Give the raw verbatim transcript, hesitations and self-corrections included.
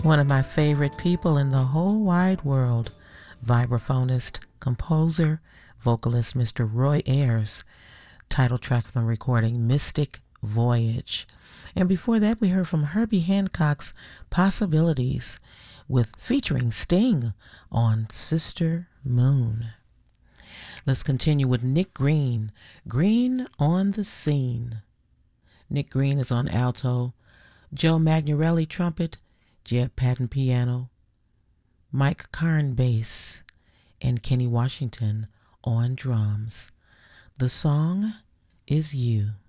One of my favorite people in the whole wide world, vibraphonist, composer, vocalist Mister Roy Ayers. Title track from the recording Mystic Voyage. And before that, we heard from Herbie Hancock's Possibilities with featuring Sting on Sister Moon. Let's continue with Nick Green, Green on the Scene. Nick Green is on alto, Joe Magnarelli trumpet, Jeb Patton piano, Mike Karn bass, and Kenny Washington on drums. The song is You.